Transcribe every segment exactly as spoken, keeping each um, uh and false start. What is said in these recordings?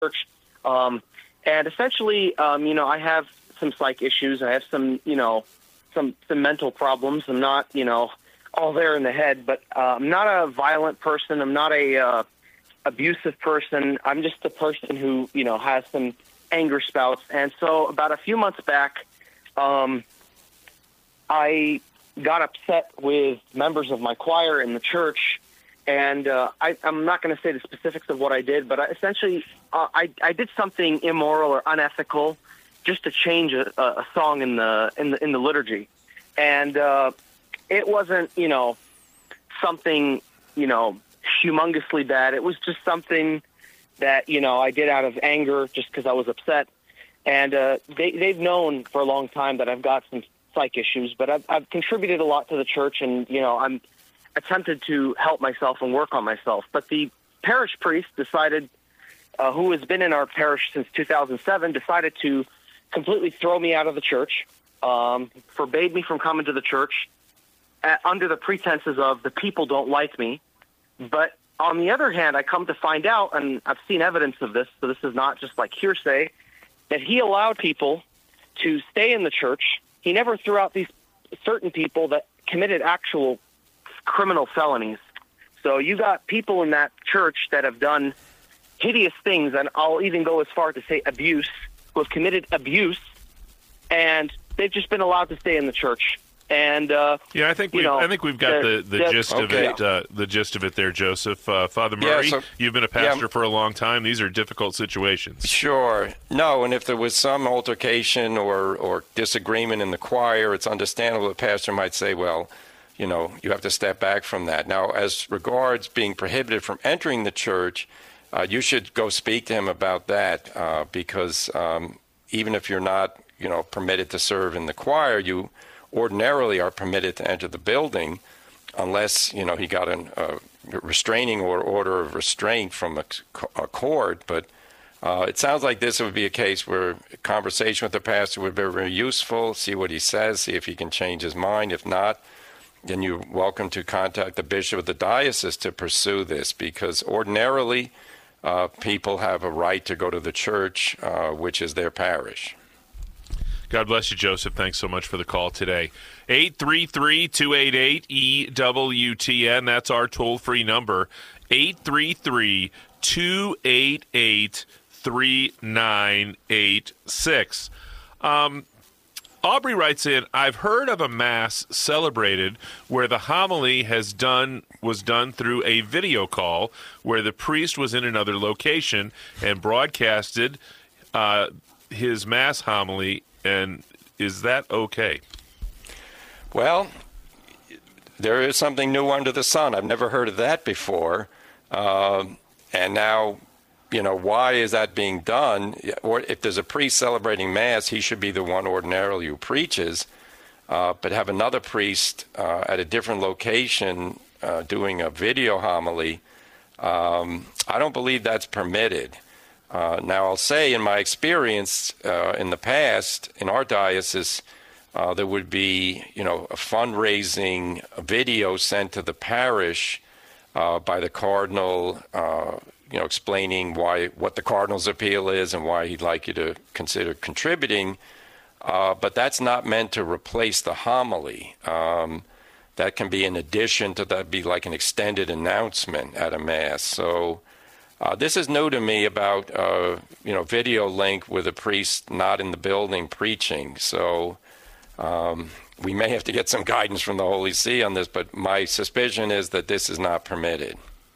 church. Um, and essentially, um, you know, I have some psych issues. I have some, you know, some, some mental problems. I'm not, you know, all there in the head, but uh, I'm not a violent person. I'm not a uh, abusive person. I'm just a person who, you know, has some anger spouts. And so about a few months back, um, I got upset with members of my choir in the church. And uh, I, I'm not going to say the specifics of what I did, but I, essentially uh, I, I did something immoral or unethical just to change a, a song in the in the in the liturgy, and uh, it wasn't you know something you know humongously bad. It was just something that you know I did out of anger, just because I was upset. And uh, they they've known for a long time that I've got some psych issues, but I've, I've contributed a lot to the church, and you know I'm. attempted to help myself and work on myself. But the parish priest decided, uh, who has been in our parish since two thousand seven, decided to completely throw me out of the church, um, forbade me from coming to the church uh, under the pretenses of the people don't like me. But on the other hand, I come to find out, and I've seen evidence of this, so this is not just like hearsay, that he allowed people to stay in the church. He never threw out these certain people that committed actual criminal felonies. So you got people in that church that have done hideous things, and I'll even go as far to say abuse, who have committed abuse, and they've just been allowed to stay in the church. And uh, yeah, I think we I think we've got the, the, the gist okay. of it. Uh, the gist of it there, Joseph. Uh, Father Murray, yeah, so, you've been a pastor yeah, for a long time. These are difficult situations. Sure. No, and if there was some altercation or or disagreement in the choir, it's understandable the pastor might say, well, you know, you have to step back from that. Now, as regards being prohibited from entering the church, uh, you should go speak to him about that uh, because um, even if you're not, you know, permitted to serve in the choir, you ordinarily are permitted to enter the building unless, you know, he got a uh, restraining or order of restraint from a, a court. But uh, it sounds like this would be a case where a conversation with the pastor would be very useful, see what he says, see if he can change his mind. If not, then you're welcome to contact the bishop of the diocese to pursue this, because ordinarily uh, people have a right to go to the church, uh, which is their parish. God bless you, Joseph. Thanks so much for the call today. eight three three, two eight eight, E W T N. That's our toll-free number. eight three three, two eight eight, three nine eight six. Um... Aubrey writes in, I've heard of a mass celebrated where the homily has done was done through a video call where the priest was in another location and broadcasted uh, his mass homily. And is that okay? Well, there is something new under the sun. I've never heard of that before. Uh, and now, you know, why is that being done? Or if there's a priest celebrating Mass, he should be the one ordinarily who preaches, uh, but have another priest uh, at a different location uh, doing a video homily. Um, I don't believe that's permitted. Uh, now, I'll say in my experience uh, in the past, in our diocese, uh, there would be, you know, a fundraising video sent to the parish uh, by the cardinal, uh, you know, explaining why, what the cardinal's appeal is and why he'd like you to consider contributing. Uh, but that's not meant to replace the homily. Um, that can be in addition to that, be like an extended announcement at a Mass. So uh, this is new to me about, uh, you know, video link with a priest not in the building preaching. So um, we may have to get some guidance from the Holy See on this, but my suspicion is that this is not permitted.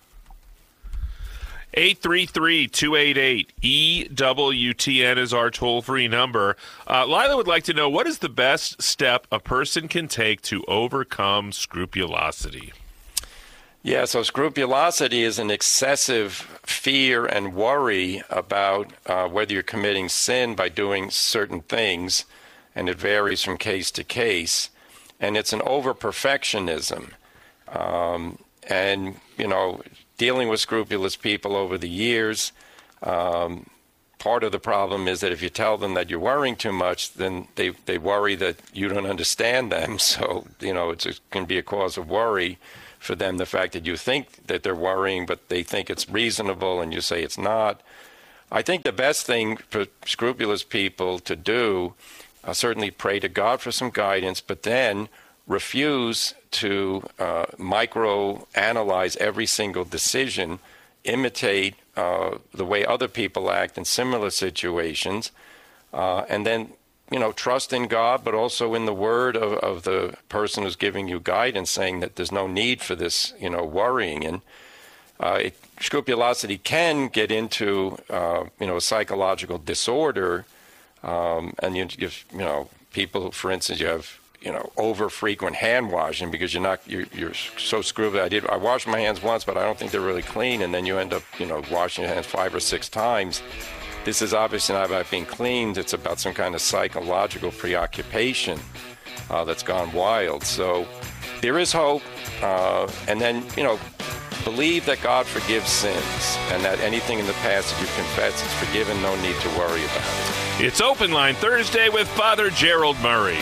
eight three three, two eight eight, E W T N is our toll-free number. Uh, Lila would like to know, what is the best step a person can take to overcome scrupulosity? Yeah, so scrupulosity is an excessive fear and worry about uh, whether you're committing sin by doing certain things, and it varies from case to case. And it's an over-perfectionism. Um, and, you know, dealing with scrupulous people over the years, um, part of the problem is that if you tell them that you're worrying too much, then they, they worry that you don't understand them. So, you know, it's, it can be a cause of worry for them, the fact that you think that they're worrying, but they think it's reasonable and you say it's not. I think the best thing for scrupulous people to do, uh, certainly pray to God for some guidance, but then refuse to uh, micro-analyze every single decision, imitate uh, the way other people act in similar situations, uh, and then, you know, trust in God, but also in the word of, of the person who's giving you guidance, saying that there's no need for this, you know, worrying. And uh, it, scrupulosity can get into, uh, you know, a psychological disorder, um, and you, you, you know, people, for instance, you have, you know, over frequent hand washing because you're not, you're, you're so scrupulous. I did, I washed my hands once, but I don't think they're really clean. And then you end up, you know, washing your hands five or six times. This is obviously not about being cleaned. It's about some kind of psychological preoccupation uh, that's gone wild. So there is hope. Uh, and then, you know, believe that God forgives sins and that anything in the past that you confess is forgiven. No need to worry about it. It's Open Line Thursday with Father Gerald Murray.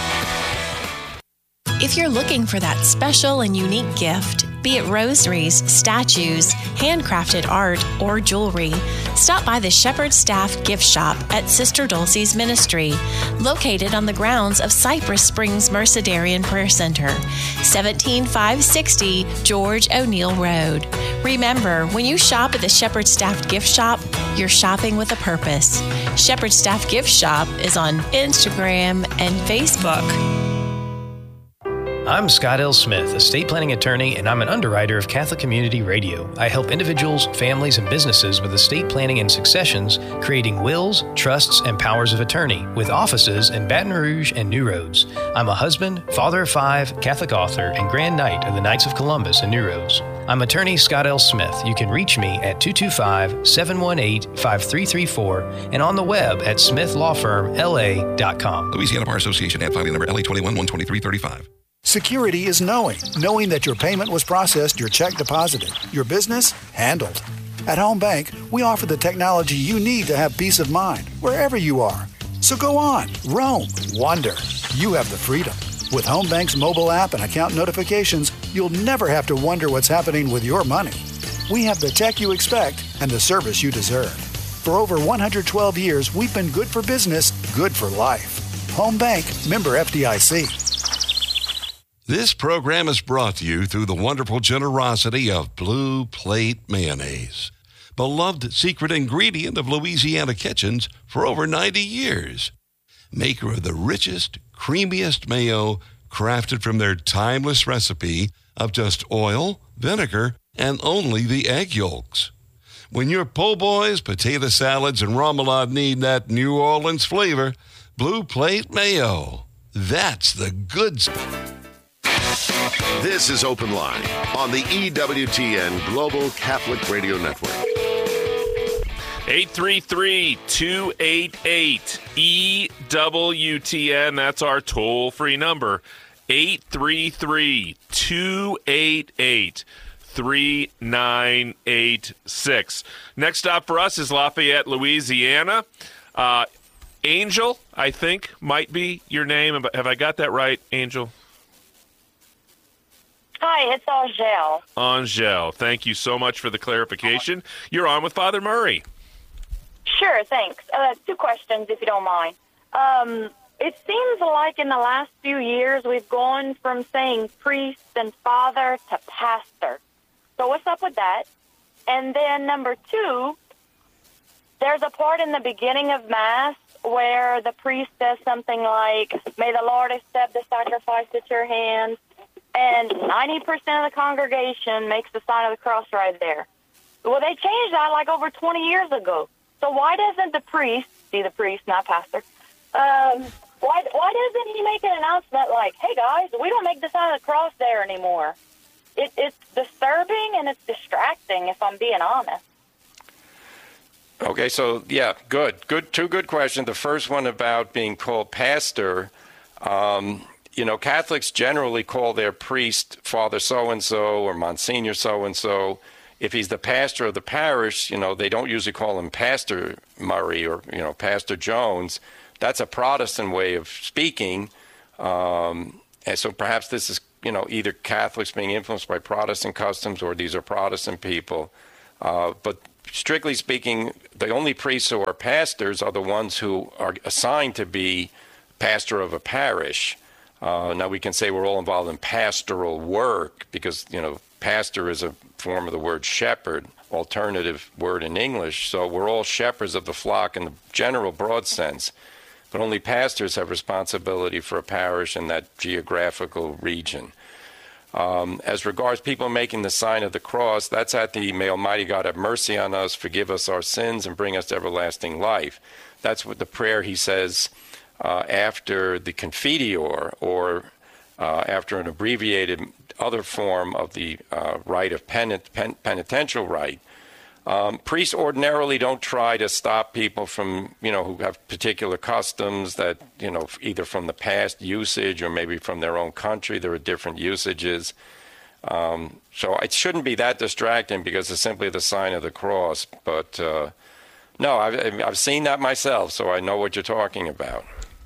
If you're looking for that special and unique gift, be it rosaries, statues, handcrafted art, or jewelry, stop by the Shepherd Staff Gift Shop at Sister Dulcie's Ministry, located on the grounds of Cypress Springs Mercedarian Prayer Center, seventeen five sixty George O'Neill Road. Remember, when you shop at the Shepherd Staff Gift Shop, you're shopping with a purpose. Shepherd Staff Gift Shop is on Instagram and Facebook. I'm Scott L. Smith, estate planning attorney, and I'm an underwriter of Catholic Community Radio. I help individuals, families, and businesses with estate planning and successions, creating wills, trusts, and powers of attorney, with offices in Baton Rouge and New Roads. I'm a husband, father of five, Catholic author, and Grand Knight of the Knights of Columbus in New Roads. I'm attorney Scott L. Smith. You can reach me at two two five, seven one eight, five three three four and on the web at smith law firm l a dot com. Louisiana Bar Association ad filing number L A twenty-one one twenty-three thirty-five. Security is knowing. Knowing that your payment was processed, your check deposited, your business handled. At Home Bank, we offer the technology you need to have peace of mind wherever you are. So go on, roam, wander. You have the freedom. With Home Bank's mobile app and account notifications, you'll never have to wonder what's happening with your money. We have the tech you expect and the service you deserve. For over one hundred twelve years, we've been good for business, good for life. Home Bank, member F D I C. This program is brought to you through the wonderful generosity of Blue Plate Mayonnaise, beloved secret ingredient of Louisiana kitchens for over ninety years. Maker of the richest, creamiest mayo, crafted from their timeless recipe of just oil, vinegar, and only the egg yolks. When your po' boys, potato salads, and remoulade need that New Orleans flavor, Blue Plate Mayo. That's the good stuff. This is Open Line on the E W T N Global Catholic Radio Network. eight three three, two eight eight, E W T N. That's our toll-free number. eight three three, two eight eight, three nine eight six. Next stop for us is Lafayette, Louisiana. Uh, Angel, I think, might be your name. Have I got that right, Angel? Hi, it's Angel. Angel, thank you so much for the clarification. You're on with Father Murray. Sure, thanks. Uh, two questions, if you don't mind. Um, it seems like in the last few years we've gone from saying priest and father to pastor. So what's up with that? And then number two, there's a part in the beginning of Mass where the priest says something like, "May the Lord accept the sacrifice at your hands." And ninety percent of the congregation makes the sign of the cross right there. Well, they changed that like over twenty years ago. So why doesn't the priest, see the priest, not pastor, um, why, why doesn't he make an announcement like, "Hey, guys, we don't make the sign of the cross there anymore"? It, it's disturbing and it's distracting, if I'm being honest. Okay, so, yeah, good. Good. Two good questions. The first one about being called pastor. Um, you know, Catholics generally call their priest Father so-and-so or Monsignor so-and-so. If he's the pastor of the parish, you know, they don't usually call him Pastor Murray or, you know, Pastor Jones. That's a Protestant way of speaking. Um, and so perhaps this is, you know, either Catholics being influenced by Protestant customs or these are Protestant people. Uh, but strictly speaking, the only priests who are pastors are the ones who are assigned to be pastor of a parish. Uh, now, we can say we're all involved in pastoral work because, you know, pastor is a form of the word shepherd, alternative word in English. So we're all shepherds of the flock in the general broad sense. But only pastors have responsibility for a parish in that geographical region. Um, as regards people making the sign of the cross, that's at the "May Almighty God have mercy on us, forgive us our sins, and bring us to everlasting life." That's what the prayer he says uh, after the Confiteor, or uh, after an abbreviated other form of the uh, rite of penit- pen- penitential rite. Um, priests ordinarily don't try to stop people from, you know, who have particular customs that, you know, either from the past usage or maybe from their own country. There are different usages. Um, so it shouldn't be that distracting because it's simply the sign of the cross. But, uh, no, I've, I've seen that myself, so I know what you're talking about.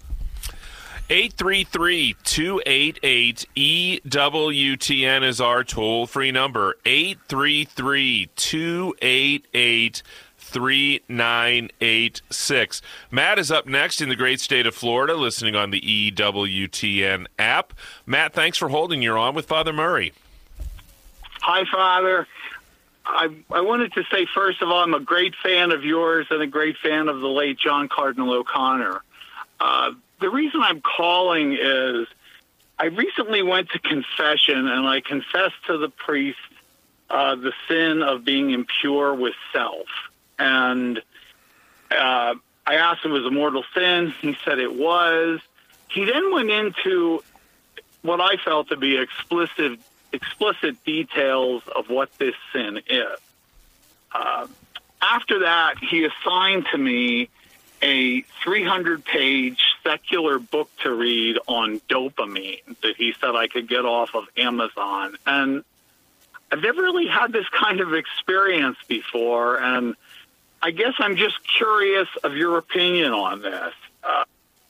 eight three three, two eight eight, E W T N is our toll-free number. eight three three, two eight eight, three nine eight six. Matt is up next in the great state of Florida, listening on the E W T N app. Matt, thanks for holding. You're on with Father Murray. Hi, Father. I, I wanted to say, first of all, I'm a great fan of yours and a great fan of the late John Cardinal O'Connor. Uh, The reason I'm calling is I recently went to confession, and I confessed to the priest uh, the sin of being impure with self. And uh, I asked him, was it a mortal sin? He said it was. He then went into what I felt to be explicit, explicit details of what this sin is. Uh, after that, he assigned to me a three hundred page secular book to read on dopamine that he said I could get off of Amazon. And I've never really had this kind of experience before, and I guess I'm just curious of your opinion on this. Uh,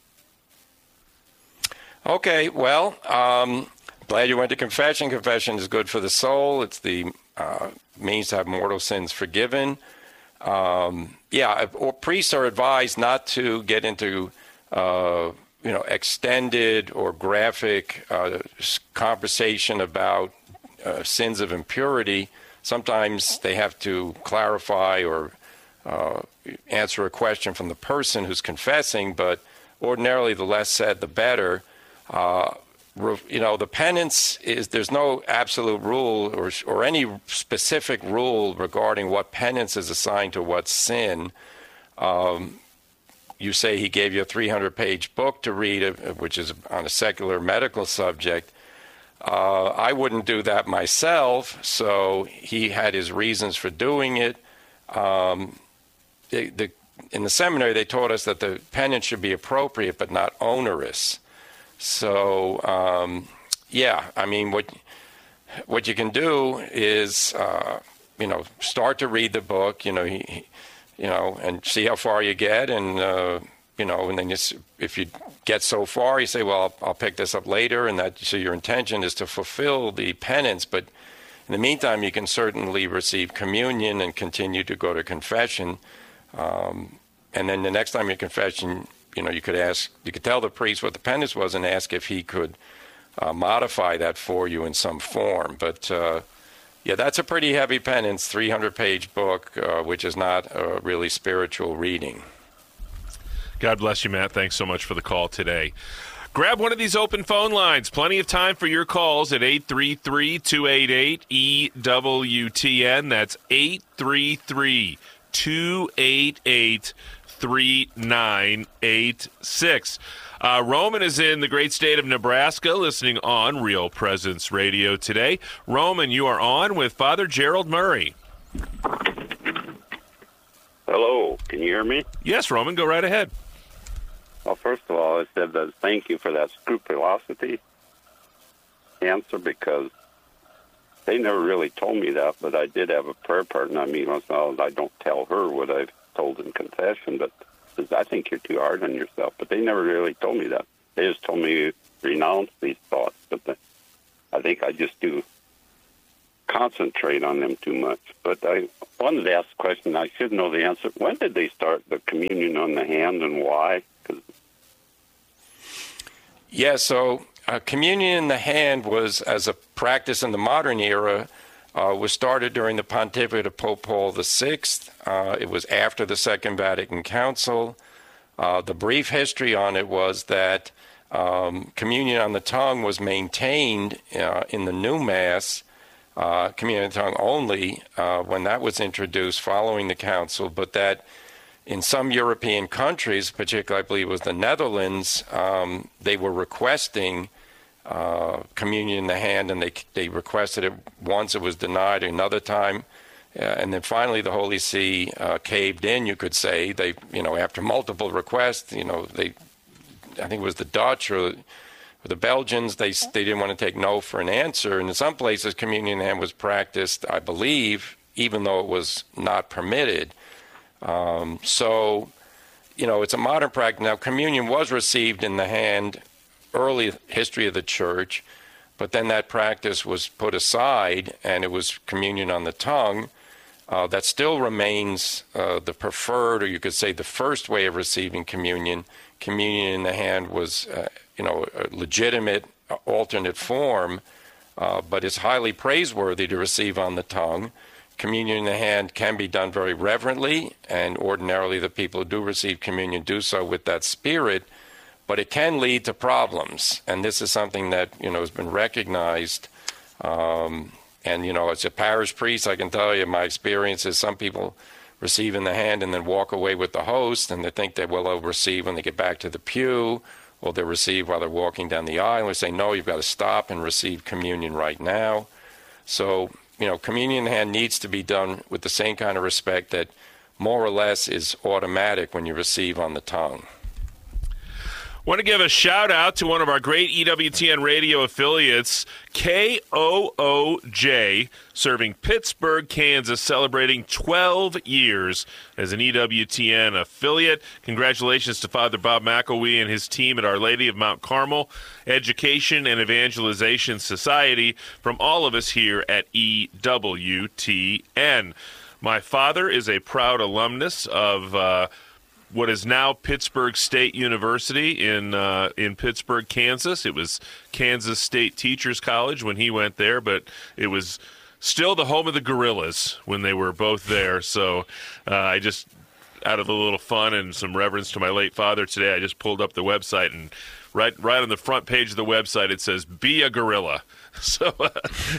okay, well, um, glad you went to confession. Confession is good for the soul. It's the uh, means to have mortal sins forgiven. Um, yeah, or priests are advised not to get into, uh, you know, extended or graphic uh, conversation about uh, sins of impurity. Sometimes they have to clarify or uh, answer a question from the person who's confessing, but ordinarily the less said, the better. Uh, You know, the penance is, there's no absolute rule or or any specific rule regarding what penance is assigned to what sin. Um, you say he gave you a three hundred page book to read, which is on a secular medical subject. Uh, I wouldn't do that myself, so he had his reasons for doing it. Um, the, the, in the seminary, they taught us that the penance should be appropriate but not onerous. So, um, yeah, I mean, what what you can do is, uh, you know, start to read the book, you know, he, he, you know, and see how far you get, and uh, you know, and then you, if you get so far, you say, well, I'll, I'll pick this up later, and that so your intention is to fulfill the penance. But in the meantime, you can certainly receive communion and continue to go to confession, um, and then the next time you confession. You know, you could ask, you could tell the priest what the penance was and ask if he could uh, modify that for you in some form. But, uh, yeah, that's a pretty heavy penance, three hundred page book, uh, which is not a really spiritual reading. God bless you, Matt. Thanks so much for the call today. Grab one of these open phone lines. Plenty of time for your calls at eight three three, two eight eight, E W T N. That's eight three three, two eight eight, three nine eight six. Uh, Roman is in the great state of Nebraska, listening on Real Presence Radio today. Roman, you are on with Father Gerald Murray. Hello, can you hear me? Yes, Roman, go right ahead. Well, first of all, I said that thank you for that scrupulosity answer, because they never really told me that, but I did have a prayer partner. I mean, well, I don't tell her what I've told in confession, but I think you're too hard on yourself. But they never really told me that. They just told me renounce these thoughts. But the, I think I just do concentrate on them too much. But I wanted to ask a question. I should know the answer. When did they start the communion on the hand, and why? 'Cause Yeah, so uh, communion in the hand was, as a practice in the modern era, uh, was started during the pontificate of Pope Paul the Sixth. Uh, it was after the Second Vatican Council. Uh, the brief history on it was that um, communion on the tongue was maintained uh, in the new Mass, uh, communion on the tongue only, uh, when that was introduced following the Council, but that in some European countries, particularly I believe it was the Netherlands, um, they were requesting uh, communion in the hand, and they they requested it once. It was denied another time, uh, and then finally the Holy See uh, caved in. You could say they, you know, after multiple requests, you know, they, I think it was the Dutch or the Belgians, they they didn't want to take no for an answer. And in some places, communion in the hand was practiced, I believe, even though it was not permitted. Um, so, you know, it's a modern practice. Now, communion was received in the hand early history of the church, but then that practice was put aside, and it was communion on the tongue. Uh, that still remains uh, the preferred, or you could say the first way of receiving communion. Communion in the hand was, uh, you know, a legitimate uh, alternate form, uh, but it's highly praiseworthy to receive on the tongue. Communion in the hand can be done very reverently, and ordinarily the people who do receive communion do so with that spirit, but it can lead to problems, and this is something that, you know, has been recognized. Um, and, you know, as a parish priest, I can tell you my experience is some people receive in the hand and then walk away with the host, and they think they will they'll receive when they get back to the pew, or they'll receive while they're walking down the aisle. We say, no, you've got to stop and receive communion right now. So, you know, communion in the hand needs to be done with the same kind of respect that more or less is automatic when you receive on the tongue. Want to give a shout out to one of our great E W T N radio affiliates, K O O J, serving Pittsburgh, Kansas, celebrating twelve years as an E W T N affiliate. Congratulations to Father Bob McElwee and his team at Our Lady of Mount Carmel Education and Evangelization Society, from all of us here at E W T N. My father is a proud alumnus of uh, what is now Pittsburgh State University in uh, in Pittsburgh, Kansas. It was Kansas State Teachers College when he went there, but it was still the home of the Gorillas when they were both there. So uh, I just, out of a little fun and some reverence to my late father today, I just pulled up the website, and right right on the front page of the website it says, "Be a Gorilla." So uh,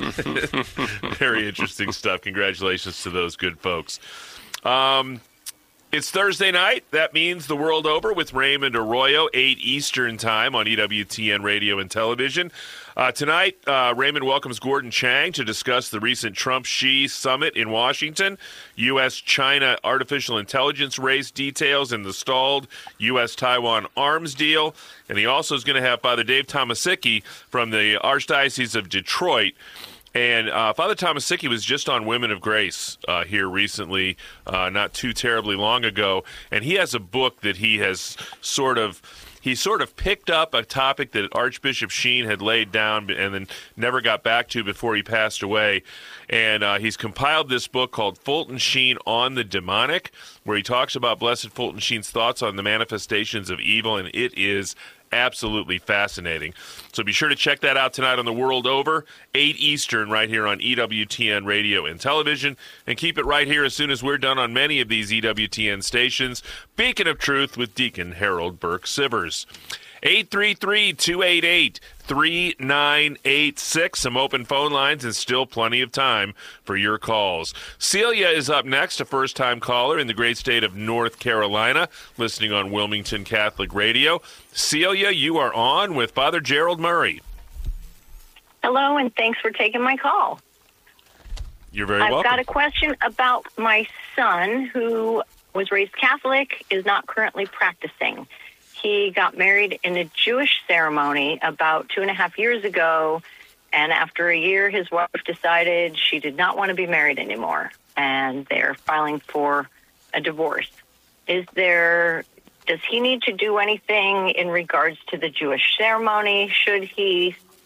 very interesting stuff. Congratulations to those good folks. Um It's Thursday night. That means the world over with Raymond Arroyo, eight Eastern time on E W T N Radio and Television. Uh, tonight, uh, Raymond welcomes Gordon Chang to discuss the recent Trump-Xi summit in Washington, U S China artificial intelligence race details, and the stalled U S Taiwan arms deal. And he also is going to have Father Dave Tomasicki from the Archdiocese of Detroit. And uh, Father Tomasicki was just on Women of Grace uh, here recently, uh, not too terribly long ago, and he has a book that he has sort of, he sort of picked up a topic that Archbishop Sheen had laid down and then never got back to before he passed away. And uh, he's compiled this book called Fulton Sheen on the Demonic, where he talks about Blessed Fulton Sheen's thoughts on the manifestations of evil, and it is absolutely fascinating. So be sure to check that out tonight on the world over, eight Eastern, right here on E W T N Radio and Television. And keep it right here as soon as we're done on many of these E W T N stations. Beacon of Truth with Deacon Harold Burke Sivers. eight three three, two eight eight, three nine eight six. Some open phone lines and still plenty of time for your calls. Celia is up next, a first-time caller in the great state of North Carolina, listening on Wilmington Catholic Radio. Celia, you are on with Father Gerald Murray. Hello, and thanks for taking my call. You're very I've welcome. got a question about my son, who was raised Catholic, is not currently practicing. He got married in a Jewish ceremony about two and a half years ago, and after a year, his wife decided she did not want to be married anymore, and they're filing for a divorce. Is there, does he need to do anything in regards to the Jewish ceremony? Should he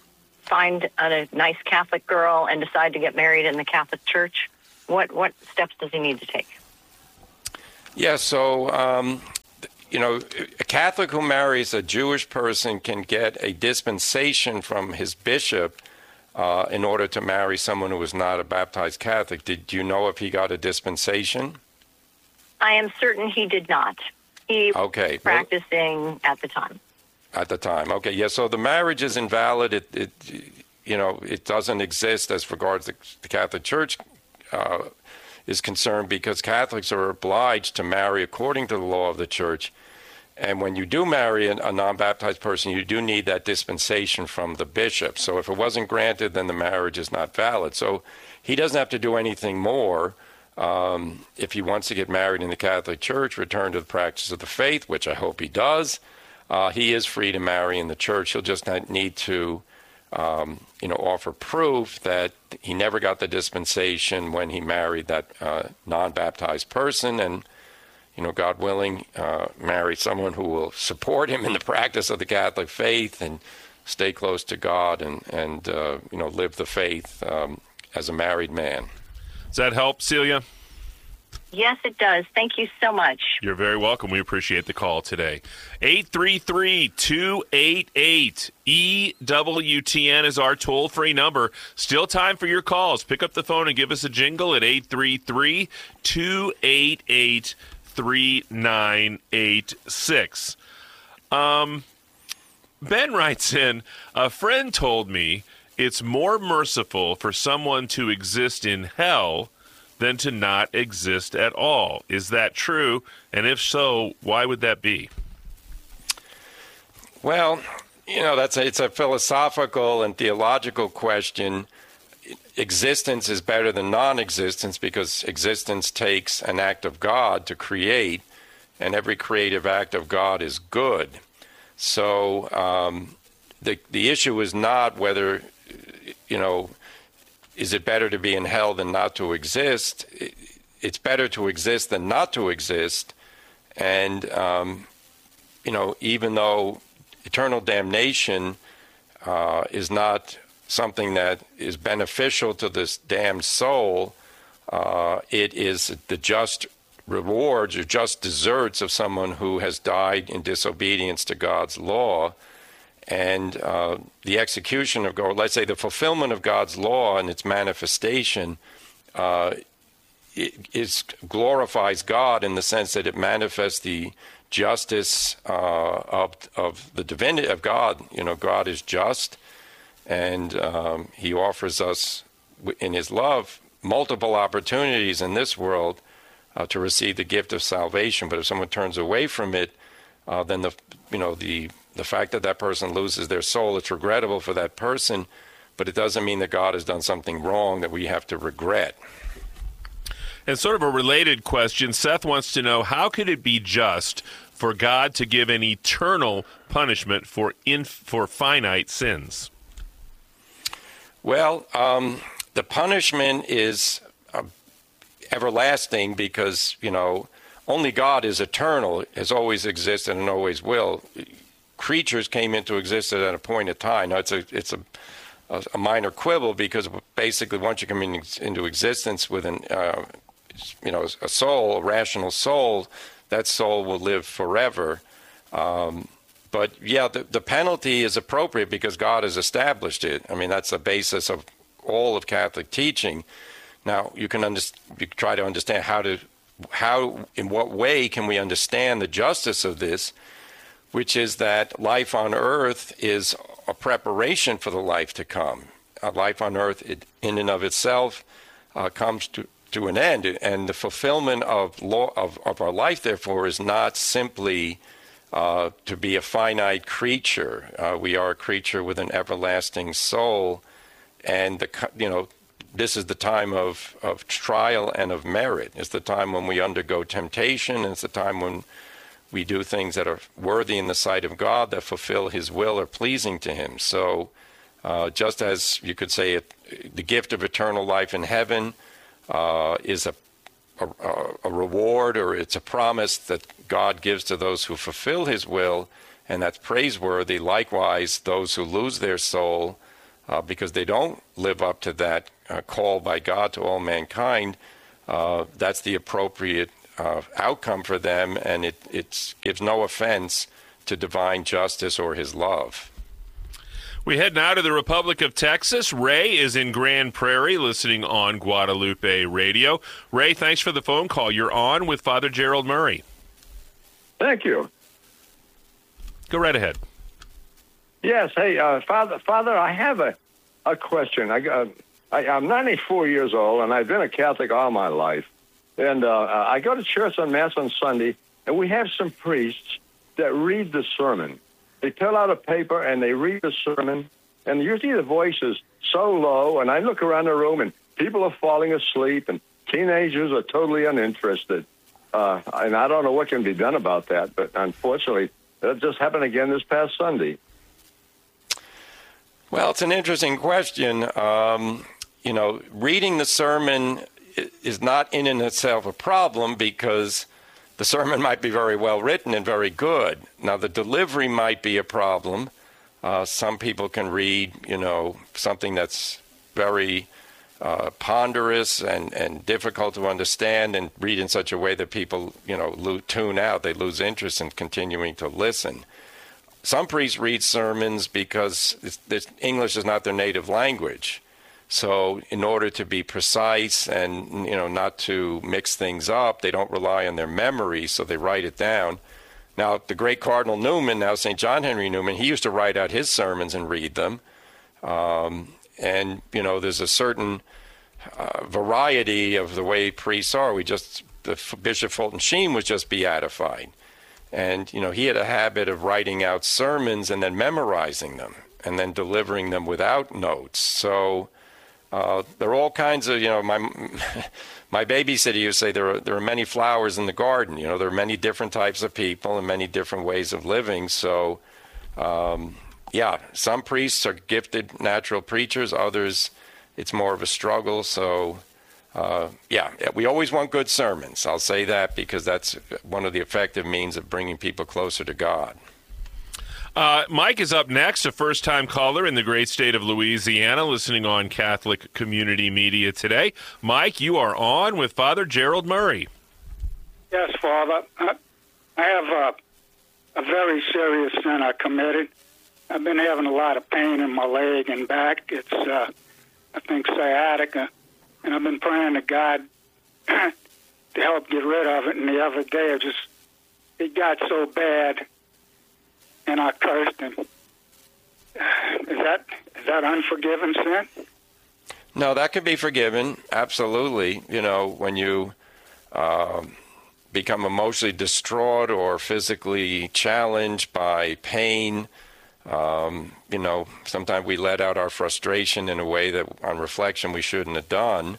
find a nice Catholic girl and decide to get married in the Catholic Church? What what steps does he need to take? Yeah, so, um, you know, a Catholic who marries a Jewish person can get a dispensation from his bishop uh, in order to marry someone who is not a baptized Catholic. Did you know if he got a dispensation? I am certain he did not. He okay. was practicing well, at the time. At the time, okay, yeah. So the marriage is invalid. It, it you know, it doesn't exist as regards the, the Catholic Church uh, is concerned, because Catholics are obliged to marry according to the law of the Church. And when you do marry a, a non-baptized person, you do need that dispensation from the bishop. So if it wasn't granted, then the marriage is not valid. So he doesn't have to do anything more. Um, if he wants to get married in the Catholic Church, return to the practice of the faith, which I hope he does, uh, he is free to marry in the church. He'll just not need to, um, you know, offer proof that he never got the dispensation when he married that uh, non-baptized person, and, you know, God willing, uh, marry someone who will support him in the practice of the Catholic faith and stay close to God and, and uh, you know, live the faith um, as a married man. Does that help, Celia? Yes, it does. Thank you so much. You're very welcome. We appreciate the call today. eight three three, two eight eight, E W T N is our toll-free number. Still time for your calls. Pick up the phone and give us a jingle at eight three three, two eight eight, three nine eight six. Um, Ben writes in, a friend told me it's more merciful for someone to exist in hell than to not exist at all. Is that true? And if so, why would that be? Well, you know, that's a, it's a philosophical and theological question. Existence is better than non-existence because existence takes an act of God to create, and every creative act of God is good. So um, the the issue is not whether, you know, is it better to be in hell than not to exist? It's better to exist than not to exist. And, um, you know, even though eternal damnation uh, is not something that is beneficial to this damned soul, uh, it is the just rewards or just deserts of someone who has died in disobedience to God's law. And uh, the execution of God, let's say the fulfillment of God's law and its manifestation, uh, it, it glorifies God in the sense that it manifests the justice uh, of of the divinity of God. You know, God is just, and um, He offers us in His love multiple opportunities in this world uh, to receive the gift of salvation. But if someone turns away from it, uh, then the you know the The fact that that person loses their soul, it's regrettable for that person, but it doesn't mean that God has done something wrong that we have to regret. And sort of a related question, Seth wants to know, how could it be just for God to give an eternal punishment for in, for finite sins? Well, um, the punishment is uh, everlasting because, you know, only God is eternal, has always existed and always will. Creatures came into existence at a point in time. Now, it's a it's a, a minor quibble because basically once you come in, into existence with an uh, you know a soul, a rational soul, that soul will live forever. Um, but yeah, the, the penalty is appropriate because God has established it. I mean, that's the basis of all of Catholic teaching. Now, you can under, you try to understand how to how in what way can we understand the justice of this, which is that life on earth is a preparation for the life to come. Uh, life on earth, it, in and of itself, uh, comes to, to an end. And the fulfillment of, law, of, of our life, therefore, is not simply uh, to be a finite creature. Uh, we are a creature with an everlasting soul. And, the, you know, this is the time of, of trial and of merit. It's the time when we undergo temptation. It's the time when we do things that are worthy in the sight of God, that fulfill His will or pleasing to Him. So uh, just as you could say it, the gift of eternal life in heaven uh, is a, a, a reward, or it's a promise that God gives to those who fulfill His will, and that's praiseworthy. Likewise, those who lose their soul, uh, because they don't live up to that uh, call by God to all mankind, uh, that's the appropriate uh, outcome for them, and it it's, gives no offense to divine justice or his love. We head now to the Republic of Texas. Ray is in Grand Prairie listening on Guadalupe Radio. Ray, thanks for the phone call. You're on with Father Gerald Murray. Thank you. Go right ahead. Yes. Hey, uh, Father, Father, I have a, a question. I, uh, I, I'm ninety-four years old, and I've been a Catholic all my life. And uh, I go to church on Mass on Sunday, and we have some priests that read the sermon. They fill out a paper and they read the sermon, and usually the voice is so low, and I look around the room and people are falling asleep, and teenagers are totally uninterested. Uh, and I don't know what can be done about that, but unfortunately, that just happened again this past Sunday. Well, it's an interesting question. Um, you know, reading the sermon is not in and itself a problem, because the sermon might be very well written and very good. Now, the delivery might be a problem. Uh, some people can read, you know, something that's very uh, ponderous and, and difficult to understand, and read in such a way that people, you know, lo- tune out. They lose interest in continuing to listen. Some priests read sermons because it's, it's, English is not their native language. So in order to be precise and, you know, not to mix things up, they don't rely on their memory, so they write it down. Now, the great Cardinal Newman, now Saint John Henry Newman, he used to write out his sermons and read them. Um, and, you know, there's a certain uh, variety of the way priests are. We just, the Bishop Fulton Sheen was just beatified. And, you know, he had a habit of writing out sermons and then memorizing them and then delivering them without notes. So Uh, there are all kinds of, you know, my my babysitter used to say there are, there are many flowers in the garden. You know, there are many different types of people and many different ways of living. So, um, yeah, some priests are gifted natural preachers. Others, it's more of a struggle. So, uh, yeah, we always want good sermons. I'll say that because that's one of the effective means of bringing people closer to God. Uh, Mike is up next, a first-time caller in the great state of Louisiana, listening on Catholic Community Media today. Mike, you are on with Father Gerald Murray. Yes, Father. I, I have a, a very serious sin I committed. I've been having a lot of pain in my leg and back. It's, uh, I think, sciatica, and I've been praying to God to help get rid of it. And the other day, it just it got so bad, and I cursed him. Is that is that unforgiven sin? No, that can be forgiven. Absolutely. You know, when you uh, become emotionally distraught or physically challenged by pain, um, you know, sometimes we let out our frustration in a way that, on reflection, we shouldn't have done.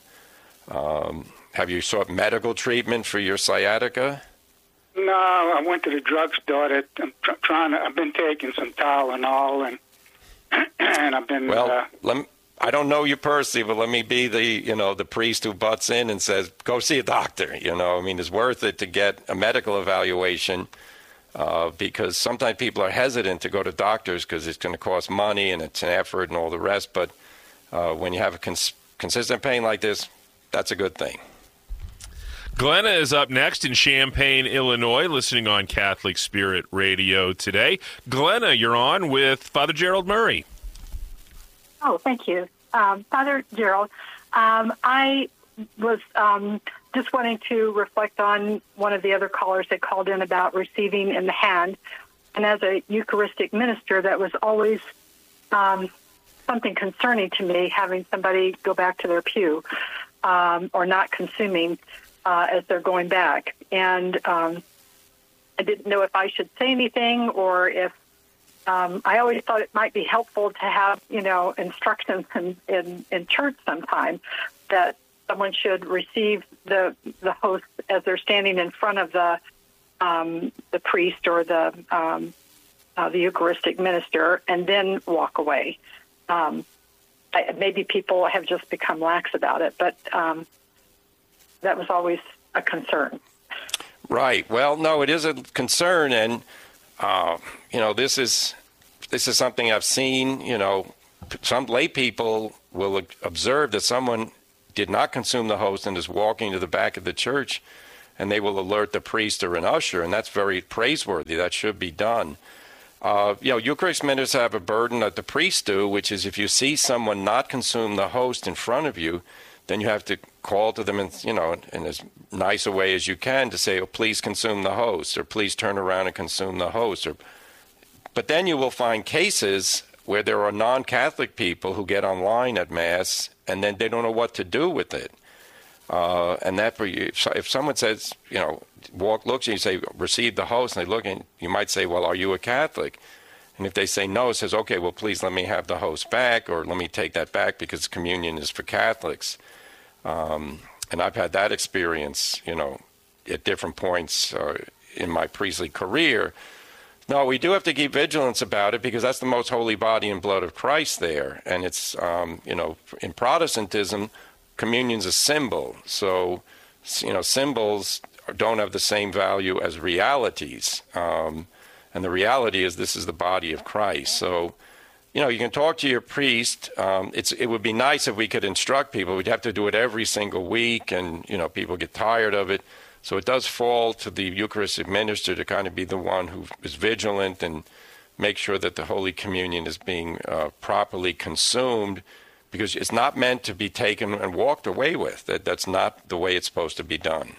Um, have you sought medical treatment for your sciatica? No, I went to the drugstore. That I'm tr- trying to. I've been taking some Tylenol, and and I've been. Well, uh, let me, I don't know you personally, but let me be the you know the priest who butts in and says, "Go see a doctor." You know, I mean, it's worth it to get a medical evaluation uh, because sometimes people are hesitant to go to doctors because it's going to cost money and it's an effort and all the rest. But uh, when you have a cons- consistent pain like this, that's a good thing. Glenna is up next in Champaign, Illinois, listening on Catholic Spirit Radio today. Glenna, you're on with Father Gerald Murray. Oh, thank you. Um, Father Gerald, um, I was um, just wanting to reflect on one of the other callers that called in about receiving in the hand. And as a Eucharistic minister, that was always um, something concerning to me, having somebody go back to their pew um, or not consuming Uh, as they're going back. And um, I didn't know if I should say anything or if um, I always thought it might be helpful to have, you know, instructions in, in, in church sometime that someone should receive the the host as they're standing in front of the um, the priest or the um, uh, the Eucharistic minister and then walk away. Um, I, maybe people have just become lax about it, but um, that was always a concern. Right. Well, no, it is a concern, and uh, you know, this is this is something I've seen. You know, some lay people will observe that someone did not consume the host and is walking to the back of the church, and they will alert the priest or an usher, and that's very praiseworthy. That should be done. Uh, you know, Eucharist ministers have a burden that the priests do, which is if you see someone not consume the host in front of you, then you have to call to them in, you know, in as nice a way as you can to say, oh, please consume the host, or please turn around and consume the host. Or, but then you will find cases where there are non-Catholic people who get online at Mass, and then they don't know what to do with it. Uh, and that, if someone says, you know, walk, looks, and you say, receive the host, and they look, and you might say, well, are you a Catholic? And if they say no, it says, okay, well, please let me have the host back, or let me take that back because communion is for Catholics. Um, and I've had that experience, you know, at different points uh, in my priestly career. No, we do have to keep vigilance about it because that's the most holy body and blood of Christ there. And it's, um, you know, in Protestantism, communion's a symbol. So, you know, symbols don't have the same value as realities. Um, and the reality is this is the body of Christ. So, you know, you can talk to your priest. Um, it's it would be nice if we could instruct people. We'd have to do it every single week, and, you know, people get tired of it. So it does fall to the Eucharistic minister to kind of be the one who is vigilant and make sure that the Holy Communion is being uh, properly consumed, because it's not meant to be taken and walked away with. That That's not the way it's supposed to be done.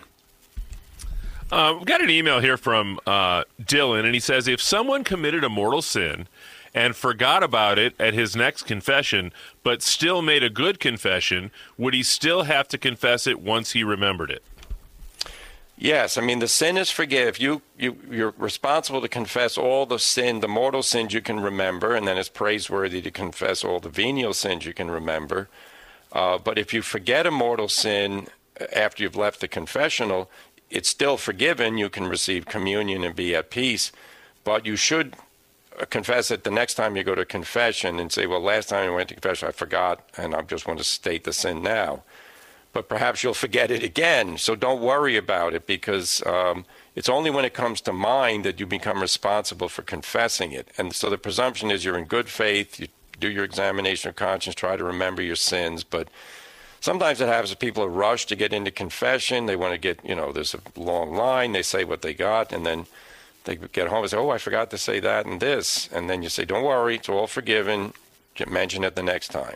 Uh, we've got an email here from uh, Dylan, and he says, if someone committed a mortal sin and forgot about it at his next confession, but still made a good confession, would he still have to confess it once he remembered it? Yes, I mean, the sin is forgive. You, you, you're responsible to confess all the sin, the mortal sins you can remember, and then it's praiseworthy to confess all the venial sins you can remember. Uh, but if you forget a mortal sin after you've left the confessional, it's still forgiven. You can receive communion and be at peace, but you should confess it the next time you go to confession and say, well, last time I went to confession, I forgot, and I just want to state the sin now. But perhaps you'll forget it again, so don't worry about it, because um, it's only when it comes to mind that you become responsible for confessing it. And so the presumption is you're in good faith, you do your examination of conscience, try to remember your sins, but sometimes it happens that people are rushed to get into confession. They want to get, you know, there's a long line, they say what they got, and then they get home and say, oh, I forgot to say that and this. And then you say, don't worry, it's all forgiven. Mention it the next time.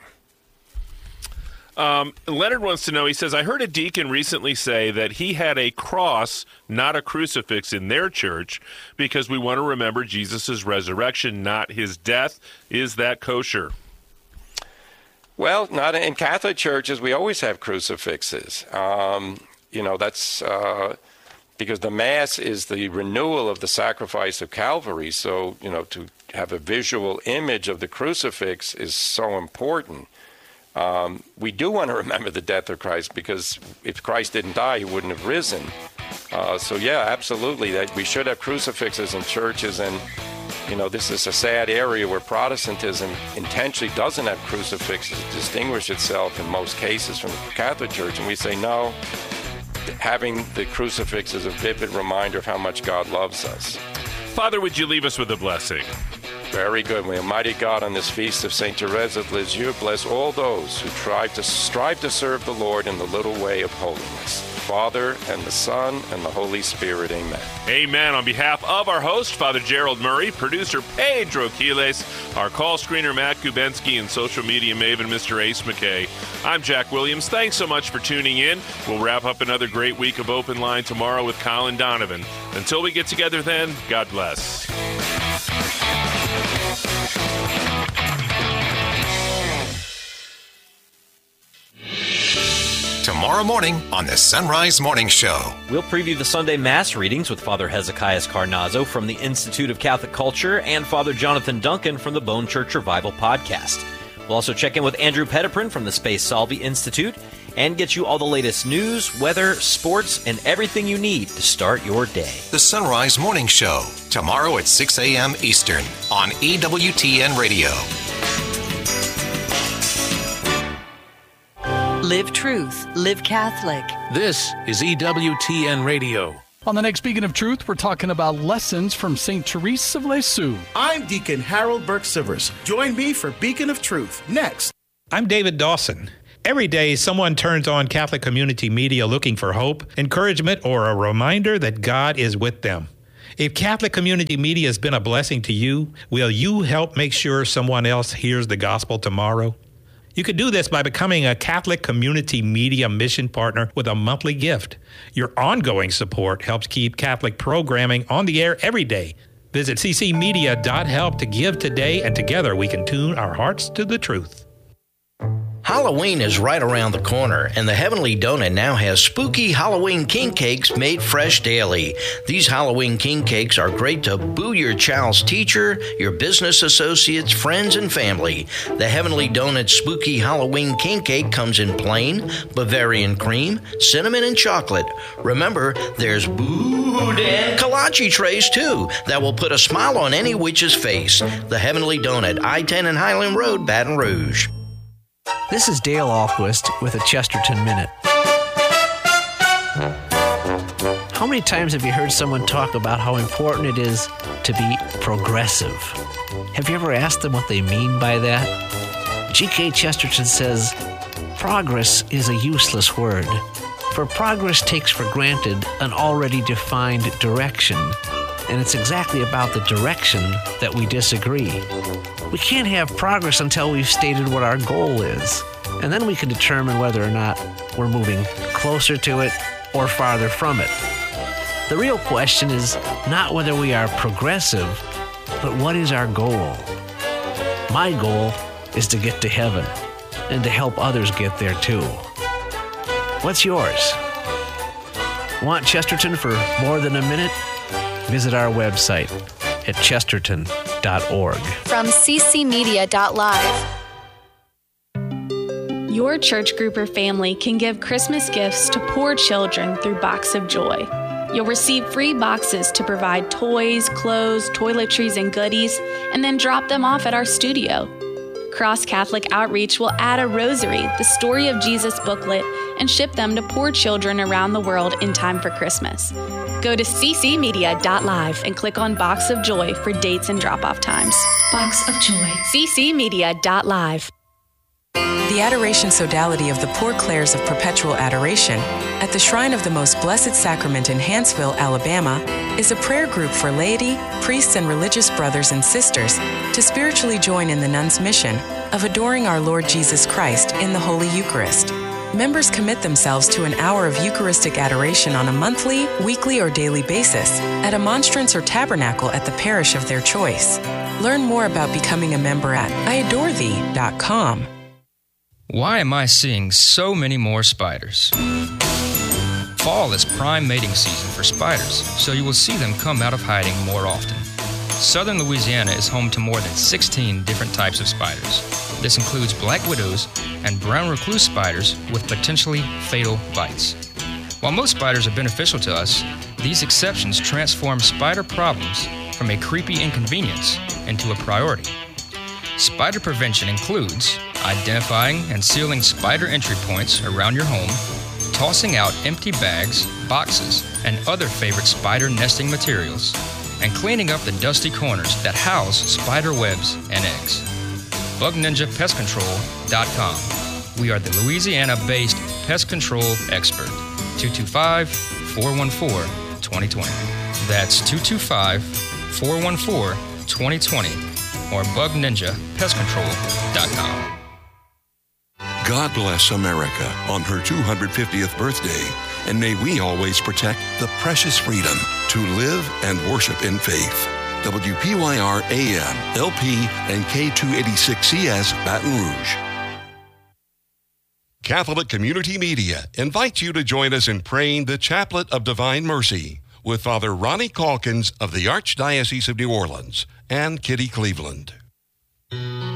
Um, Leonard wants to know, he says, I heard a deacon recently say that he had a cross, not a crucifix, in their church because we want to remember Jesus' resurrection, not his death. Is that kosher? Well, not in Catholic churches. We always have crucifixes. Um, you know, that's uh, because the Mass is the renewal of the sacrifice of Calvary. So, you know, to have a visual image of the crucifix is so important. Um, we do want to remember the death of Christ, because if Christ didn't die, he wouldn't have risen. Uh, so, yeah, absolutely, that we should have crucifixes in churches. And, you know, this is a sad area where Protestantism intentionally doesn't have crucifixes to distinguish itself in most cases from the Catholic Church. And we say, no, having the crucifix is a vivid reminder of how much God loves us. Father, would you leave us with a blessing? Very good. May Almighty God, on this feast of Saint Therese of Lisieux, bless all those who try to strive to serve the Lord in the little way of holiness. Father, and the Son, and the Holy Spirit. Amen. Amen. On behalf of our host, Father Gerald Murray, producer Pedro Quiles, our call screener Matt Kubensky, and social media maven Mister Ace McKay, I'm Jack Williams. Thanks so much for tuning in. We'll wrap up another great week of Open Line tomorrow with Colin Donovan. Until we get together then, God bless. Tomorrow morning on the Sunrise Morning Show. We'll preview the Sunday Mass readings with Father Hezekiah Carnazzo from the Institute of Catholic Culture and Father Jonathan Duncan from the Bone Church Revival podcast. We'll also check in with Andrew Petiprin from the Space Salvi Institute and get you all the latest news, weather, sports, and everything you need to start your day. The Sunrise Morning Show, tomorrow at six a.m. Eastern on E W T N Radio. Live truth, live Catholic. This is E W T N Radio. On the next Beacon of Truth, we're talking about lessons from Saint Therese of Lisieux. I'm Deacon Harold Burke-Sivers. Join me for Beacon of Truth next. I'm David Dawson. Every day, someone turns on Catholic community media looking for hope, encouragement, or a reminder that God is with them. If Catholic community media has been a blessing to you, will you help make sure someone else hears the gospel tomorrow? You can do this by becoming a Catholic community media mission partner with a monthly gift. Your ongoing support helps keep Catholic programming on the air every day. Visit c c media dot help to give today, and together we can tune our hearts to the truth. Halloween is right around the corner, and the Heavenly Donut now has spooky Halloween king cakes made fresh daily. These Halloween king cakes are great to boo your child's teacher, your business associates, friends, and family. The Heavenly Donut spooky Halloween king cake comes in plain, Bavarian cream, cinnamon, and chocolate. Remember, there's boudin kolache trays too that will put a smile on any witch's face. The Heavenly Donut, I ten and Highland Road, Baton Rouge. This is Dale Ahlquist with a Chesterton Minute. How many times have you heard someone talk about how important it is to be progressive? Have you ever asked them what they mean by that? G K Chesterton says, progress is a useless word, for progress takes for granted an already defined direction, and it's exactly about the direction that we disagree. We can't have progress until we've stated what our goal is, and then we can determine whether or not we're moving closer to it or farther from it. The real question is not whether we are progressive, but what is our goal? My goal is to get to heaven and to help others get there too. What's yours? Want Chesterton for more than a minute? Visit our website at chesterton dot org. From c c media dot live. Your church group or family can give Christmas gifts to poor children through Box of Joy. You'll receive free boxes to provide toys, clothes, toiletries, and goodies, and then drop them off at our studio. Cross Catholic Outreach will add a rosary, the Story of Jesus booklet, and ship them to poor children around the world in time for Christmas. Go to c c media dot live and click on Box of Joy for dates and drop-off times. Box of Joy. c c media dot live. The Adoration Sodality of the Poor Clares of Perpetual Adoration at the Shrine of the Most Blessed Sacrament in Hanceville, Alabama, is a prayer group for laity, priests, and religious brothers and sisters to spiritually join in the nuns' mission of adoring our Lord Jesus Christ in the Holy Eucharist. Members commit themselves to an hour of Eucharistic adoration on a monthly, weekly, or daily basis at a monstrance or tabernacle at the parish of their choice. Learn more about becoming a member at I adore thee dot com. Why am I seeing so many more spiders? Fall is prime mating season for spiders, so you will see them come out of hiding more often. Southern Louisiana is home to more than sixteen different types of spiders. This includes black widows and brown recluse spiders with potentially fatal bites. While most spiders are beneficial to us, these exceptions transform spider problems from a creepy inconvenience into a priority. Spider prevention includes identifying and sealing spider entry points around your home, tossing out empty bags, boxes, and other favorite spider nesting materials, and cleaning up the dusty corners that house spider webs and eggs. Bug Ninja Pest Control dot com. We are the Louisiana-based pest control expert. two two five, four one four, two zero two zero. That's two two five, four one four, two zero two zero or Bug Ninja Pest Control dot com. God bless America on her two hundred fiftieth birthday, and may we always protect the precious freedom to live and worship in faith. W P Y R A M, L P, and K two eighty-six C S, Baton Rouge. Catholic Community Media invites you to join us in praying the Chaplet of Divine Mercy with Father Ronnie Calkins of the Archdiocese of New Orleans and Kitty Cleveland. In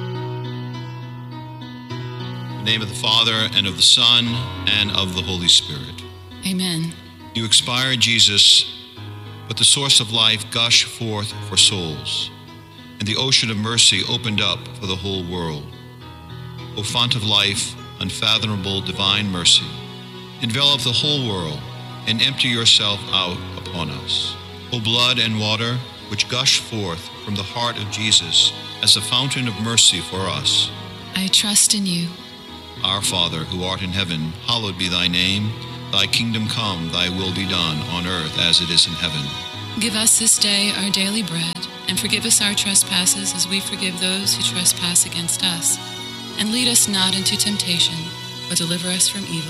the name of the Father, and of the Son, and of the Holy Spirit. Amen. You expire, Jesus, but the source of life gushed forth for souls, and the ocean of mercy opened up for the whole world. O font of life, unfathomable divine mercy, envelop the whole world and empty yourself out upon us. O blood and water, which gush forth from the heart of Jesus as a fountain of mercy for us, I trust in you. Our Father, who art in heaven, hallowed be thy name. Thy kingdom come, thy will be done, on earth as it is in heaven. Give us this day our daily bread, and forgive us our trespasses as we forgive those who trespass against us. And lead us not into temptation, but deliver us from evil.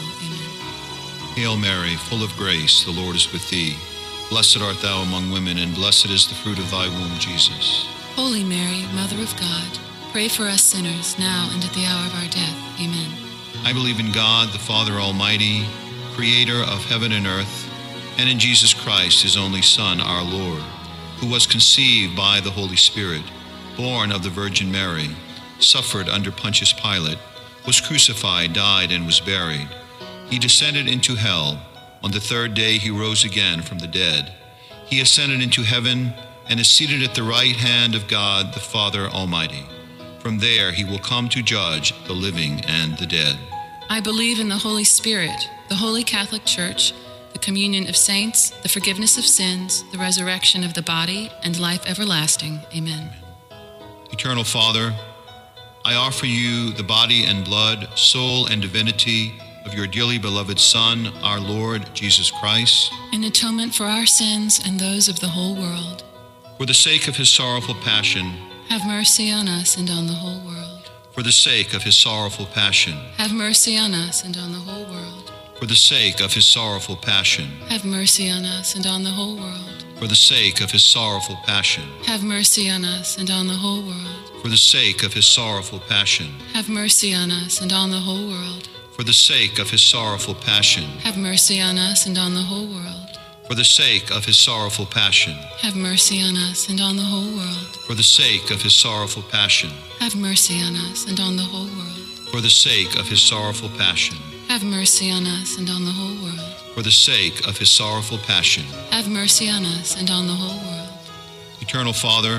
Amen. Hail Mary, full of grace, the Lord is with thee. Blessed art thou among women, and blessed is the fruit of thy womb, Jesus. Holy Mary, Mother of God, pray for us sinners, now and at the hour of our death. Amen. I believe in God, the Father Almighty, creator of heaven and earth, and in Jesus Christ, his only Son, our Lord, who was conceived by the Holy Spirit, born of the Virgin Mary, suffered under Pontius Pilate, was crucified, died, and was buried. He descended into hell. On the third day he rose again from the dead. He ascended into heaven and is seated at the right hand of God, the Father Almighty. From there he will come to judge the living and the dead. I believe in the Holy Spirit, the Holy Catholic Church, the communion of saints, the forgiveness of sins, the resurrection of the body, and life everlasting. Amen. Eternal Father, I offer you the body and blood, soul and divinity of your dearly beloved Son, our Lord Jesus Christ, in atonement for our sins and those of the whole world. For the sake of his sorrowful passion, have mercy on us and on the whole world. For the sake of his sorrowful passion, have mercy on us and on the whole world. For the sake of his sorrowful passion, have mercy on us and on the whole world. For the sake of his sorrowful passion, have mercy on us and on the whole world. For the sake of his sorrowful passion, have mercy on us and on the whole world. For the sake of his sorrowful passion, have mercy on us and on the whole world. For the sake of his sorrowful passion, have mercy on us and on the whole world. For the sake of his sorrowful passion, have mercy on us and on the whole world. For the sake of his sorrowful passion, have mercy on us and on the whole world. For the sake of his sorrowful passion, have mercy on us and on the whole world. Eternal Father,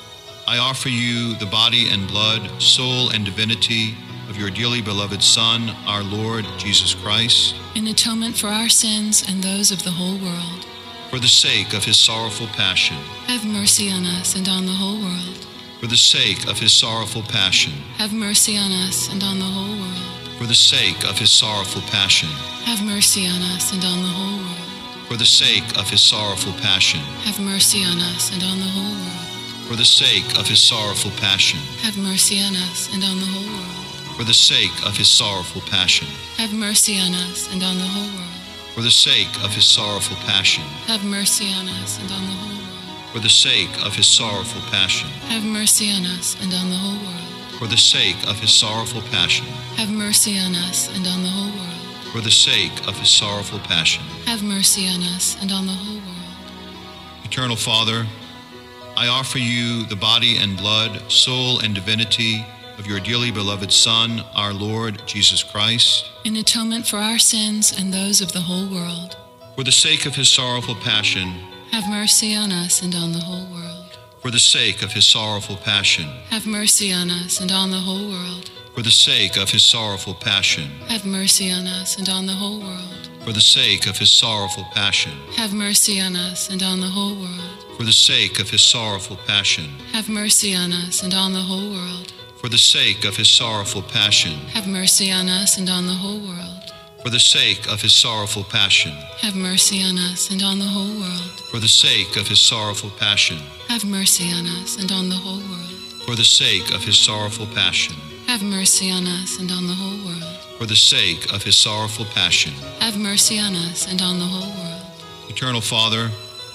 I offer you the body and blood, soul and divinity of your dearly beloved Son, our Lord Jesus Christ, in atonement for our sins and those of the whole world. For the sake of his sorrowful passion, have mercy on us and on the whole world. For the sake of his sorrowful passion, have mercy on us and on the whole world. For the sake of his sorrowful passion, have mercy on us and on the whole world. For the sake of his sorrowful passion, have mercy on us and on the whole world. For the sake of his sorrowful passion, have mercy on us and on the whole world. For the sake of his sorrowful passion, have mercy on us and on the whole world. For the sake of his sorrowful passion, have mercy on us and on the whole world. For the sake of his sorrowful passion, have mercy on us and on the whole world. For the sake of his sorrowful passion, have mercy on us and on the whole world. For the sake of his sorrowful passion, have mercy on us and on the whole world. Eternal Father, I offer you the body and blood, soul and divinity of your dearly beloved Son, our Lord Jesus Christ, in atonement for our sins and those of the whole world. For the sake of his sorrowful passion, have mercy on us and on the whole world. For the sake of his sorrowful passion, have mercy on us and on the whole world. For the sake of his sorrowful passion, have mercy on us and on the whole world. For the sake of his sorrowful passion, have mercy on us and on the whole world. For the sake of his sorrowful passion, have mercy on us and on the whole world. For the sake of his sorrowful passion, have mercy on us and on the whole world. For the sake of his sorrowful passion, have mercy on us and on the whole world. For the sake of his sorrowful passion, have mercy on us and on the whole world. For the sake of his sorrowful passion, have mercy on us and on the whole world. For the sake of his sorrowful passion, have mercy on us and on the whole world. Eternal Father,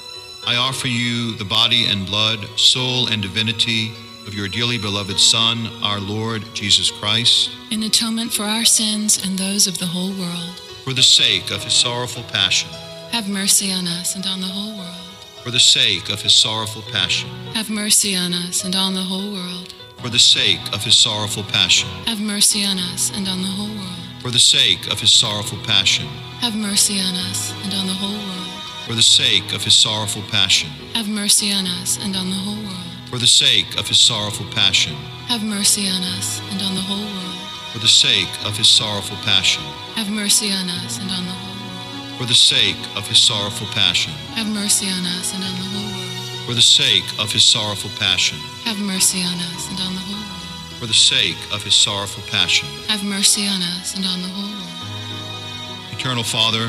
I offer you the body and blood, soul and divinity of your dearly beloved Son, our Lord Jesus Christ, in atonement for our sins and those of the whole world. For the sake of his sorrowful passion, have mercy on us and on the whole world. For the sake of his sorrowful passion, have mercy on us and on the whole world. For the sake of his sorrowful passion, have mercy on us and on the whole world. For the sake of his sorrowful passion, have mercy on us and on the whole world. For the sake of his sorrowful passion, have mercy on us and on the whole world. For the sake of his sorrowful passion, have mercy on us and on the whole world. For the sake of his sorrowful passion, have mercy on us and on the whole world. For the sake of his sorrowful passion. Have mercy on us and on the whole world. For the sake of his sorrowful passion. Have mercy on us and on the whole world. For the sake of his sorrowful passion. Have mercy on us and on the whole world. Eternal Father,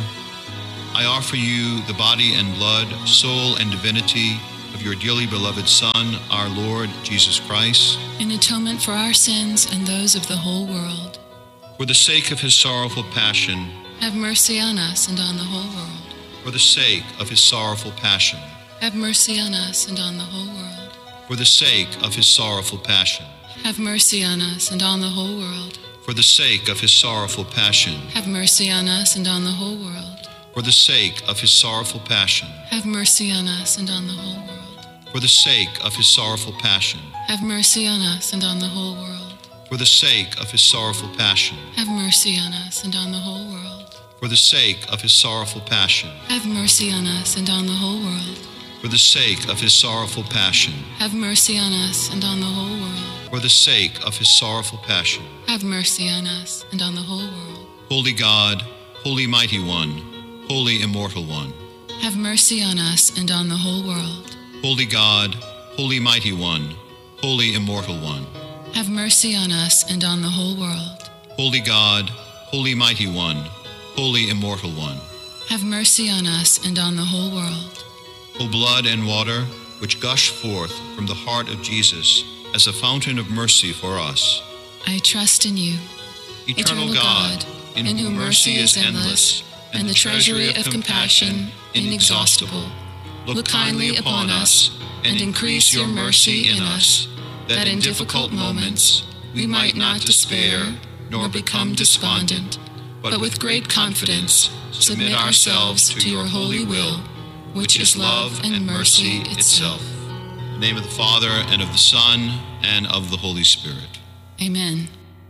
I offer you the body and blood, soul and divinity of your dearly beloved Son, our Lord Jesus Christ, in atonement for our sins and those of the whole world. For the sake of his sorrowful passion. Have mercy on us and on the whole world. For the sake of his sorrowful passion. Have mercy on us and on the whole world. For the sake of his sorrowful passion. Have mercy on us and on the whole world. For the sake of his sorrowful passion. Have mercy on us and on the whole world. For the sake of his sorrowful passion. Have mercy on us and on the whole world. For the sake of his sorrowful passion. Have mercy on us and on the whole world. For the sake of his sorrowful passion. Have mercy on us and on the whole world. For the sake of his sorrowful passion. Have mercy on us and on the whole world. For the sake of his sorrowful passion. Have mercy on us and on the whole world. For the sake of his sorrowful passion. Have mercy on us and on the whole world. Holy God, Holy Mighty One, Holy Immortal One. Have mercy on us and on the whole world. Holy God, Holy Mighty One, Holy Immortal One. Have mercy on us and on the whole world. Holy God, Holy Mighty One, Holy Immortal One. Have mercy on us and on the whole world. O blood and water, which gush forth from the heart of Jesus as a fountain of mercy for us. I trust in you, Eternal, Eternal God, in, in whom mercy is endless, and the treasury of compassion inexhaustible. Look kindly upon us, and increase your mercy in us, that in difficult moments we might not despair nor become despondent, but with great confidence submit ourselves to your holy will, which is love and mercy itself. In the name of the Father, and of the Son, and of the Holy Spirit. Amen.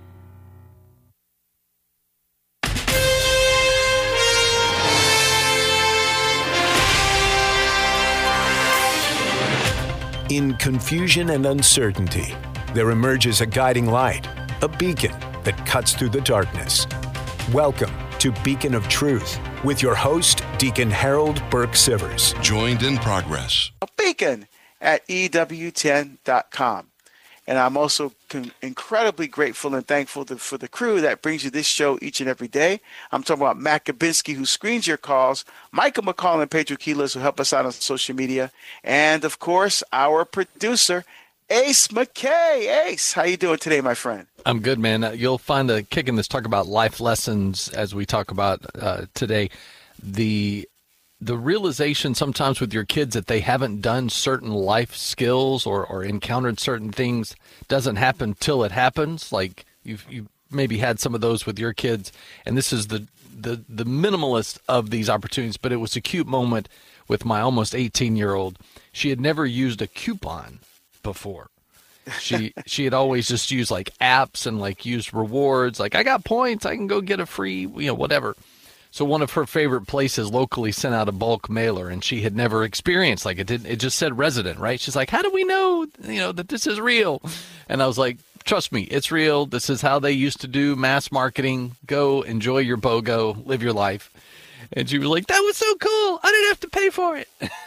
In confusion and uncertainty, there emerges a guiding light, a beacon that cuts through the darkness. Welcome to Beacon of Truth with your host, Deacon Harold Burke Sivers. Joined in progress. Beacon at E W ten dot com. And I'm also con- incredibly grateful and thankful to, for the crew that brings you this show each and every day. I'm talking about Matt Kabinski, who screens your calls, Michael McCall and Pedro Quiles, who help us out on social media, and, of course, our producer, Ace McKay. Ace, how you doing today, my friend? I'm good, man. You'll find a kick in this talk about life lessons as we talk about uh, today. The the realization sometimes with your kids that they haven't done certain life skills or, or encountered certain things doesn't happen till it happens. Like you've, you've maybe had some of those with your kids, and this is the, the, the minimalist of these opportunities, but it was a cute moment with my almost eighteen-year-old. She had never used a coupon before. She she had always just used like apps and like used rewards. Like, I got points, I can go get a free, you know, whatever. So one of her favorite places locally sent out a bulk mailer, and she had never experienced, like it didn't, it just said resident, right? She's like, how do we know, you know, that this is real? And I was like, trust me, it's real. This is how they used to do mass marketing. Go enjoy your BOGO, live your life. And she was like, that was so cool. I didn't have to pay for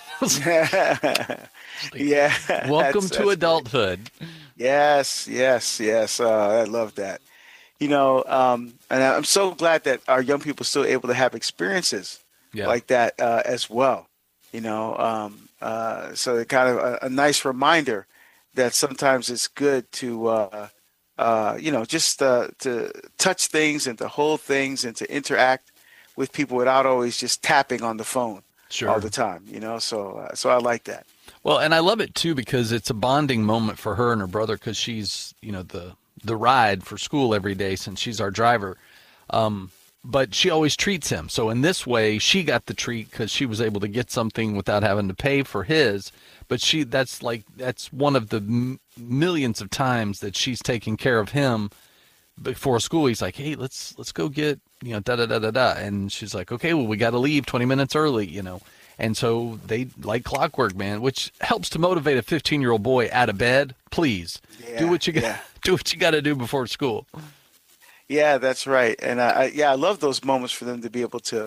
it. Like, yeah. Welcome that's, to that's adulthood. Great. Yes, yes, yes. Uh, I love that. You know, um, and I'm so glad that our young people are still able to have experiences yeah. like that uh, as well. You know, um, uh, so it kind of a, a nice reminder that sometimes it's good to, uh, uh, you know, just uh, to touch things and to hold things and to interact with people without always just tapping on the phone sure. all the time. You know, so uh, so I like that. Well, and I love it too because it's a bonding moment for her and her brother because she's, you know, the the ride for school every day since she's our driver. Um, but she always treats him. So in this way, she got the treat because she was able to get something without having to pay for his. But she, that's like, that's one of the m- millions of times that she's taking care of him before school. He's like, hey, let's, let's go get, you know, da, da, da, da, da. And she's like, okay, well, we got to leave twenty minutes early, you know? And so they like clockwork, man, which helps to motivate a fifteen-year-old boy out of bed. Please yeah, do what you got. Yeah. Do what you got to do before school. Yeah, that's right. And I, I, yeah, I love those moments for them to be able to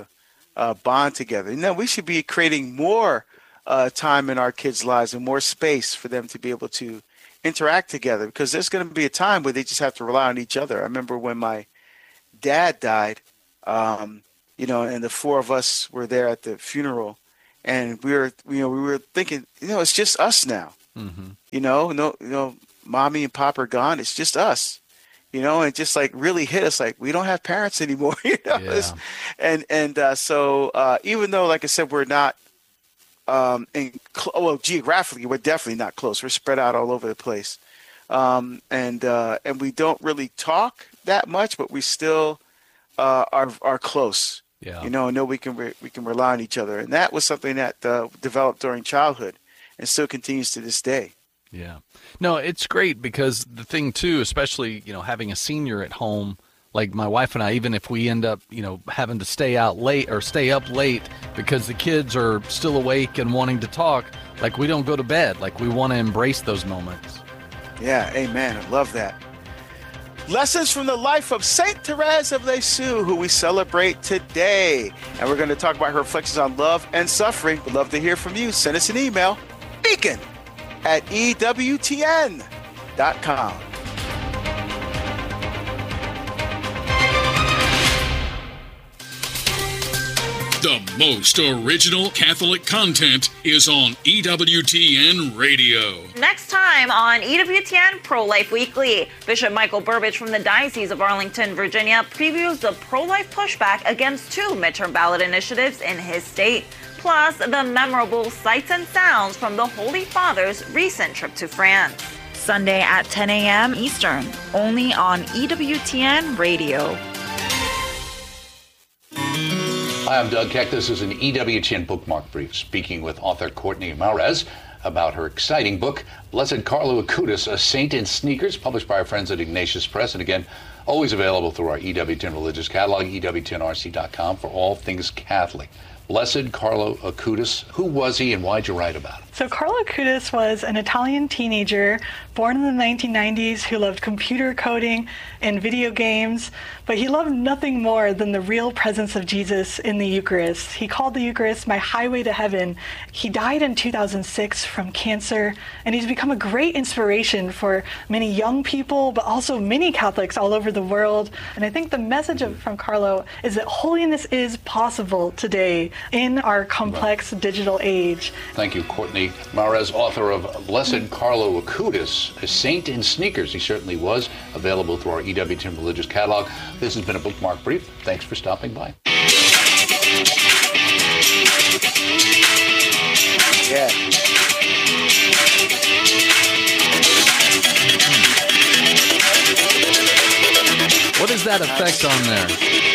uh, bond together. No, we should be creating more uh, time in our kids' lives and more space for them to be able to interact together, because there's going to be a time where they just have to rely on each other. I remember when my dad died, um, you know, and the four of us were there at the funeral, and we were, you know, we were thinking, you know, it's just us now. Mm-hmm. You know, no, you know, mommy and pop are gone. It's just us. You know, and it just like really hit us, like we don't have parents anymore. You know, yeah. and and uh, so uh, even though, like I said, we're not um, in cl- well geographically, we're definitely not close. We're spread out all over the place, um, and uh, and we don't really talk that much, but we still uh, are are close. Yeah, you know, and know we can re- we can rely on each other, and that was something that uh, developed during childhood, and still continues to this day. Yeah. No, it's great because the thing, too, especially, you know, having a senior at home, like my wife and I, even if we end up, you know, having to stay out late or stay up late because the kids are still awake and wanting to talk, like we don't go to bed. Like we want to embrace those moments. Yeah, amen. I love that. Lessons from the life of Saint Therese of Lisieux, who we celebrate today. And we're going to talk about her reflections on love and suffering. We'd love to hear from you. Send us an email. Beacon at E W T N dot com. The most original Catholic content is on E W T N Radio. Next time on E W T N Pro-Life Weekly, Bishop Michael Burbidge from the Diocese of Arlington, Virginia, previews the pro-life pushback against two midterm ballot initiatives in his state, plus the memorable sights and sounds from the Holy Father's recent trip to France. Sunday at ten a.m. Eastern, only on E W T N Radio. Hi, I'm Doug Keck. This is an E W T N Bookmark Brief, speaking with author Courtney Maurez about her exciting book, Blessed Carlo Acutis, A Saint in Sneakers, published by our friends at Ignatius Press. And again, always available through our E W T N Religious Catalog, E W T N R C dot com, for all things Catholic. Blessed Carlo Acutis, who was he and why'd you write about him? So Carlo Acutis was an Italian teenager born in the nineteen nineties who loved computer coding and video games, but he loved nothing more than the real presence of Jesus in the Eucharist. He called the Eucharist my highway to heaven. He died in two thousand six from cancer, and he's become a great inspiration for many young people, but also many Catholics all over the world. And I think the message of, from Carlo is that holiness is possible today in our complex right. digital age. Thank you, Courtney Maurez, author of Blessed Carlo Acutis, A Saint in Sneakers. He certainly was. Available through our E W T N Religious Catalog. This has been a Bookmark Brief. Thanks for stopping by. Yeah. What is that effect on there?